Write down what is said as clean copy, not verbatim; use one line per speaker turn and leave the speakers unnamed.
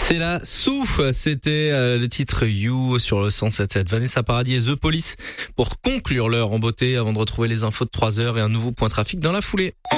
C'est la souffle, c'était le titre You sur le 107.7. Vanessa Paradis et The Police pour conclure l'heure en beauté avant de retrouver les infos de 3 heures et un nouveau point trafic dans la foulée.